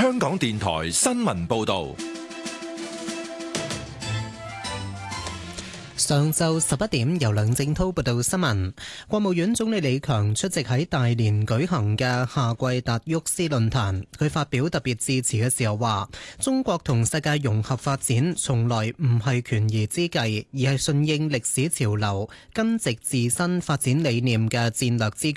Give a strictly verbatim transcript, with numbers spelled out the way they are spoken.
香港電台新聞報道。 上晝十一點，由梁正濤報道新聞。國務院總理李強出席喺大連舉行嘅夏季達沃斯論壇，佢發表特別致辭嘅時候話：中國同世界融合發展從來唔係權宜之計，而係順應歷史潮流、根植自身發展理念嘅戰略之